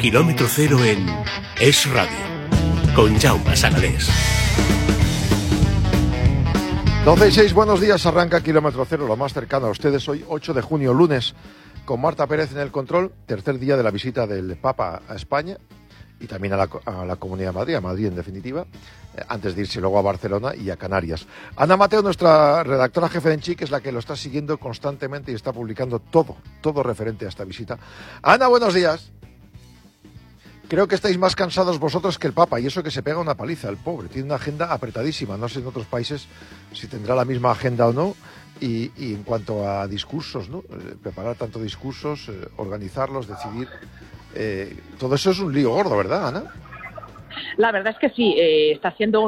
Kilómetro Cero en Es Radio, con Jaume Sagalés. 12:06, buenos días, arranca Kilómetro Cero, lo más cercano a ustedes, hoy 8 de junio, lunes, con Marta Pérez en el control, tercer día de la visita del Papa a España y también a la Comunidad de Madrid, a Madrid en definitiva, antes de irse luego a Barcelona y a Canarias. Ana Mateo, nuestra redactora jefe de Enchi, que es la que lo está siguiendo constantemente y está publicando todo referente a esta visita. Ana, buenos días. Creo que estáis más cansados vosotros que el Papa, y eso que se pega una paliza, el pobre. Tiene una agenda apretadísima, no sé en otros países si tendrá la misma agenda o no, y en cuanto a discursos, ¿no? Preparar tanto discursos, organizarlos, decidir, todo eso es un lío gordo, ¿verdad, Ana? La verdad es que sí, está siendo